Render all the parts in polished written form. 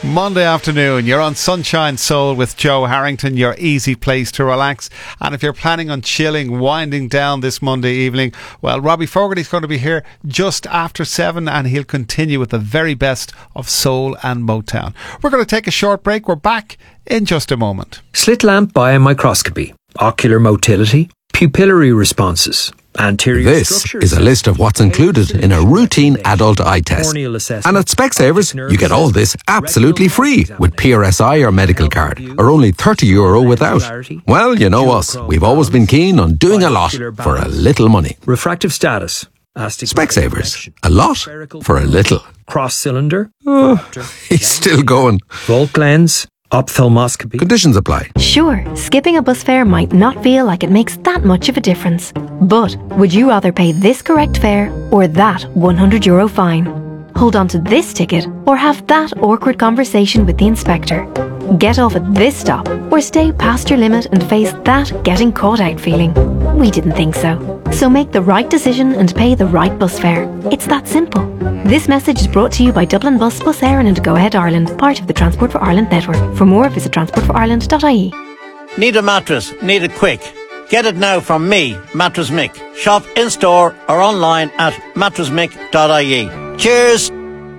Monday afternoon, you're on Sunshine Soul with Joe Harrington, your easy place to relax. And if you're planning on chilling, winding down this Monday evening, well, Robbie Fogarty's going to be here just after 7 and he'll continue with the very best of soul and Motown. We're going to take a short break. We're back in just a moment. Slit lamp biomicroscopy, ocular motility, pupillary responses. This is a list of what's included in a routine adult eye test. And at Specsavers, you get all this absolutely free with PRSI or medical card, or only €30 without. Well, you know us. We've always been keen on doing a lot for a little money. Refractive status. Specsavers. A lot for a little. Cross cylinder. He's still going. Volt lens. Ophthalmoscopy. Conditions apply. Sure, skipping a bus fare might not feel like it makes that much of a difference. But would you rather pay this correct fare or that €100 fine? Hold on to this ticket or have that awkward conversation with the inspector? Get off at this stop or stay past your limit and face that getting caught out feeling? We didn't think so. So make the right decision and pay the right bus fare. It's that simple. This message is brought to you by Dublin Bus, Bus Éireann and Go Ahead Ireland, part of the Transport for Ireland network. For more, visit transportfoриreland.ie. Need a mattress? Need it quick? Get it now from me, Mattress Mick. Shop in-store or online at mattressmick.ie. Cheers!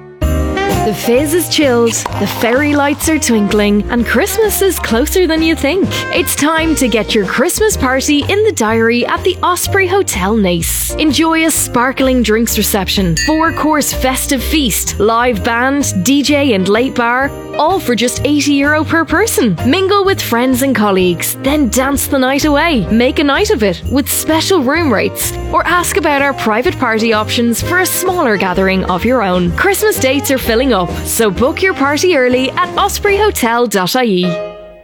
The fizz is chilled, the fairy lights are twinkling, and Christmas is closer than you think. It's time to get your Christmas party in the diary at the Osprey Hotel Naas. Enjoy a sparkling drinks reception, 4-course festive feast, live band, DJ and late bar, all for just €80 per person. Mingle with friends and colleagues, then dance the night away. Make a night of it with special room rates, or ask about our private party options for a smaller gathering of your own. Christmas dates are filling up, so book your party early at ospreyhotel.ie.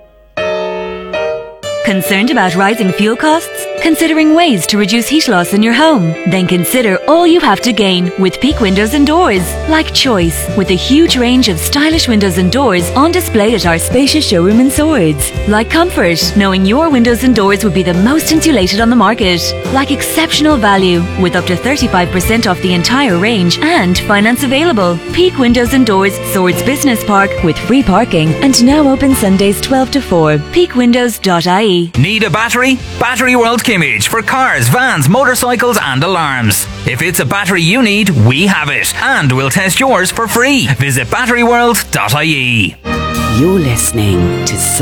Concerned about rising fuel costs? Considering ways to reduce heat loss in your home? Then consider all you have to gain with Peak Windows and Doors. Like choice, with a huge range of stylish windows and doors on display at our spacious showroom in Swords. Like comfort, knowing your windows and doors would be the most insulated on the market. Like exceptional value, with up to 35% off the entire range and finance available. Peak Windows and Doors, Swords Business Park, with free parking and now open Sundays 12 to 4. peakwindows.ie. Need a battery? Battery World Kimmage for cars, vans, motorcycles and alarms. If it's a battery you need, we have it. And we'll test yours for free. Visit batteryworld.ie. You're listening to